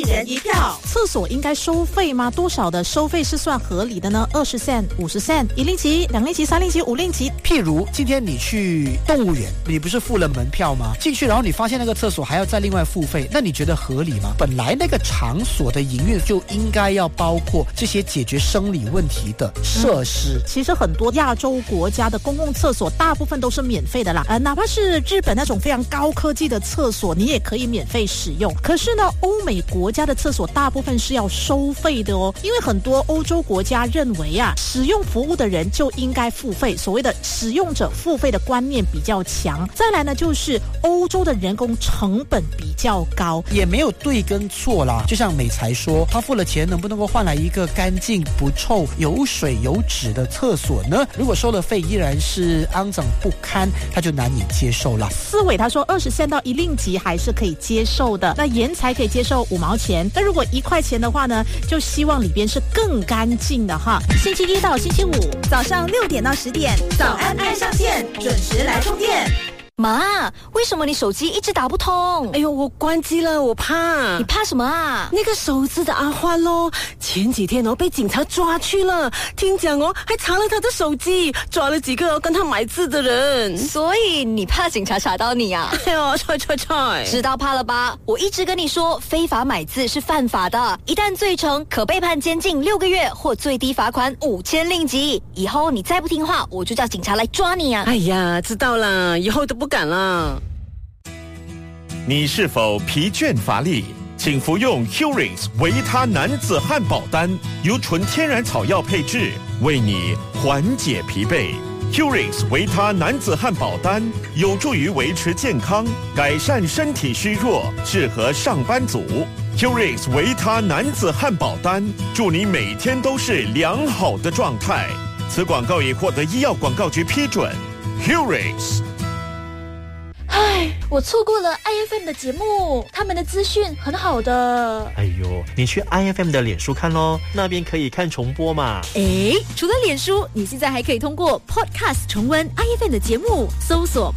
人一票。 厕所应该收费吗？多少的收费是算合理的呢？20 cent、50 cent， 1令吉、2令吉、3令吉、5令吉。 譬如今天你去动物园，你不是付了门票吗？进去然后你发现那个厕所还要再另外付费，那你觉得合理吗？本来那个场所的营运就应该要包括这些解决生理问题的设施。 其实很多亚洲国家的公共厕所大部分都是免费的啦，哪怕是日本那种非常高科技的厕所，你也可以免费使用。可是呢，欧美国家的厕所大部分是要收费的哦，因为很多欧洲国家认为啊，使用服务的人就应该付费，所谓的使用者付费的观念比较强。再来呢，就是欧洲的人工成本比较高， 也没有对跟错啦。就像美才说，他付了钱，能不能够换来一个干净不臭、有水有纸的厕所呢？如果收了费依然是肮脏不堪，他就难以接受了。 思伟他说20 cent 到1令吉还是可以接受的，那盐才可以接受5毛钱，但如果1块钱的话呢，就希望里边是更干净的哈。星期一到星期五早上6点到10点，早安爱上线，准时来充电。 妈，为什么你手机一直打不通？ 哎呦，我关机了，我怕。 你怕什么啊？ 那个手指的阿欢咯，前几天被警察抓去了，听讲还查了他的手机，抓了几个跟他买字的人。 所以你怕警察查到你啊？ 哎呦，踹！ 知道怕了吧？我一直跟你说，非法买字是犯法的，一旦罪成，可被判监禁6个月或最低罚款5000令吉。以后你再不听话，我就叫警察来抓你啊！ 哎呀，知道了，以后都不敢了。 你是否疲倦乏力？请服用 Curings 维他男子汉堡丹，由纯天然草药配制，为你缓解疲惫。Curings 维他男子汉堡丹有助于维持健康，改善身体虚弱，适合上班族。Curings 维他男子汉堡丹，祝你每天都是良好的状态。此广告已获得医药广告局批准。Curings。 唉，我错过了 IFM 的节目，他们的资讯很好的。 哎呦，你去 IFM 的脸书看咯，那边可以看重播嘛。 除了脸书，你现在还可以通过 Podcast 重温 IFM 的节目，搜索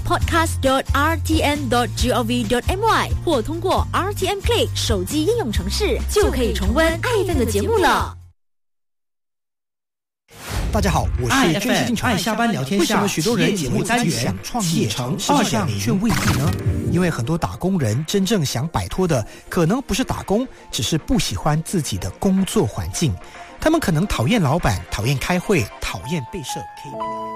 podcast.rtn.gov.my 或通过 RTN Play 手机应用程式，就可以重温 IFM 的节目了。 大家好，我是真实进场爱下班聊天下。 为什么许多人也会单元创业成2.0却未必呢？因为很多打工人真正想摆脱的，可能不是打工，只是不喜欢自己的工作环境。他们可能讨厌老板，讨厌开会，讨厌被设 KPI。